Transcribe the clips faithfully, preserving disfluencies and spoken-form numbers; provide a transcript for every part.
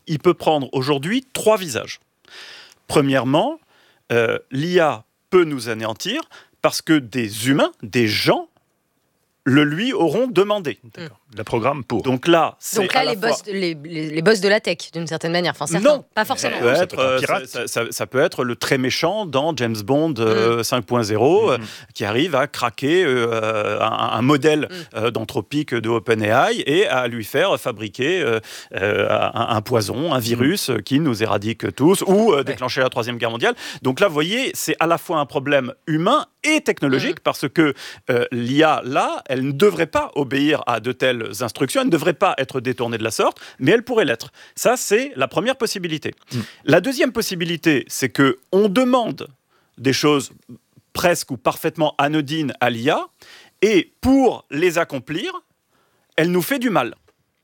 il peut prendre aujourd'hui trois visages. Premièrement, euh, l'I A peut nous anéantir parce que des humains, des gens, le lui auront demandé. D'accord. La programme pour. Donc là, c'est Donc là, à la les, boss, fois... les, les, les boss de la tech, d'une certaine manière. Enfin, certains, non, pas forcément. Ça peut, Ça être, peut être un pirate. ça, ça, ça peut être le très méchant dans James Bond euh, mm. cinq point zéro, mm. euh, qui arrive à craquer euh, un, un modèle mm. euh, d'anthropique de OpenAI et à lui faire fabriquer euh, euh, un, un poison, un virus mm. qui nous éradique tous, ou euh, déclencher ouais. la Troisième Guerre mondiale. Donc là, vous voyez, c'est à la fois un problème humain et technologique, mm. parce que euh, l'I A, là, elle ne devrait pas obéir à de telles instructions, elle ne devrait pas être détournée de la sorte, mais elle pourrait l'être. Ça, c'est la première possibilité. Mm. La deuxième possibilité, c'est qu'on demande des choses presque ou parfaitement anodines à l'I A, et pour les accomplir, elle nous fait du mal.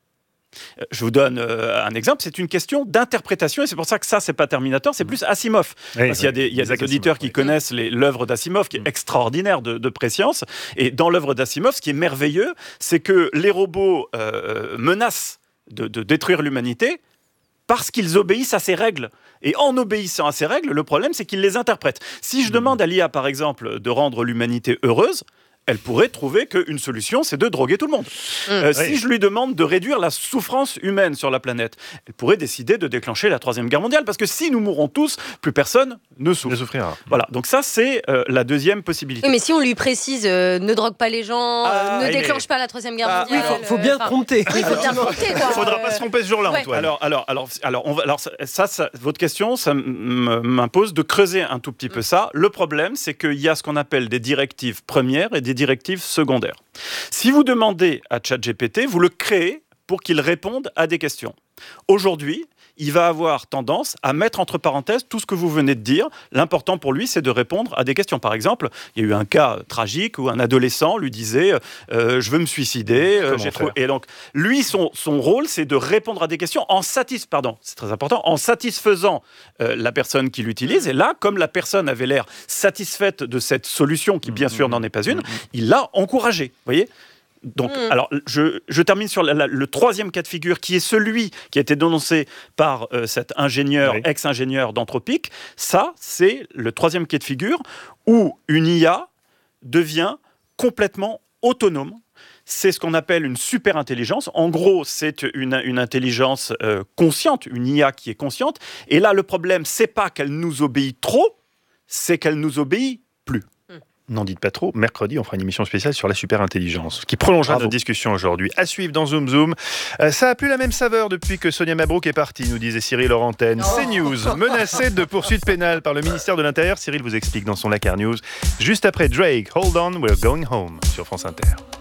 Je vous donne euh, un exemple, c'est une question d'interprétation, et c'est pour ça que ça, c'est pas Terminator, c'est plus Asimov. Oui, parce oui, qu'il y a des, il y a des auditeurs Asimov, qui oui. connaissent les, l'œuvre d'Asimov, qui est extraordinaire de, de préscience. Et dans l'œuvre d'Asimov, ce qui est merveilleux, c'est que les robots euh, menacent de, de détruire l'humanité parce qu'ils obéissent à ces règles. Et en obéissant à ces règles, le problème, c'est qu'ils les interprètent. Si je demande à l'I A, par exemple, de rendre l'humanité heureuse, elle pourrait trouver qu'une solution, c'est de droguer tout le monde. Mmh, euh, oui. Si je lui demande de réduire la souffrance humaine sur la planète, elle pourrait décider de déclencher la Troisième Guerre mondiale, parce que si nous mourrons tous, plus personne ne souffre. Ne souffrira. Voilà, donc ça, c'est euh, la deuxième possibilité. Oui, mais si on lui précise, euh, ne drogue pas les gens, ah, euh, ne mais... déclenche pas la Troisième Guerre ah, mondiale. Il faut, faut bien prompter. Oui, il faut bien prompter. Il ne faudra pas se tromper ce jour-là, ouais. Antoine. Alors, alors, alors, alors, on va, alors ça, ça, votre question, ça m'impose de creuser un tout petit peu mmh. ça. Le problème, c'est qu'il y a ce qu'on appelle des directives premières et des directives secondaires. Si vous demandez à ChatGPT, vous le créez pour qu'il réponde à des questions. Aujourd'hui, il va avoir tendance à mettre entre parenthèses tout ce que vous venez de dire. L'important pour lui, c'est de répondre à des questions. Par exemple, il y a eu un cas tragique où un adolescent lui disait euh, « je veux me suicider euh, ». J'ai trop... Et donc, lui, son, son rôle, c'est de répondre à des questions en satis... Pardon, c'est très important, en satisfaisant euh, la personne qui l'utilise. Et là, comme la personne avait l'air satisfaite de cette solution, qui bien sûr n'en est pas une, il l'a encouragée. Vous voyez ? Donc, mmh. alors, je, je termine sur la, la, le troisième cas de figure, qui est celui qui a été dénoncé par euh, cet ingénieur, oui. ex-ingénieur d'Anthropic. Ça, c'est le troisième cas de figure où une I A devient complètement autonome. C'est ce qu'on appelle une super-intelligence. En gros, c'est une, une intelligence euh, consciente, une I A qui est consciente. Et là, le problème, c'est pas qu'elle nous obéit trop, c'est qu'elle nous obéit plus. N'en dites pas trop. Mercredi, on fera une émission spéciale sur la super-intelligence, qui prolongera Bravo. notre discussion aujourd'hui. À suivre dans Zoom Zoom. Euh, ça a plus la même saveur depuis que Sonia Mabrouk est partie, nous disait Cyril Laurentène. Oh. CNews, menacé de poursuite pénale par le ministère de l'Intérieur. Cyril vous explique dans son Lakar News. Juste après Drake, Hold On, We're Going Home, sur France Inter.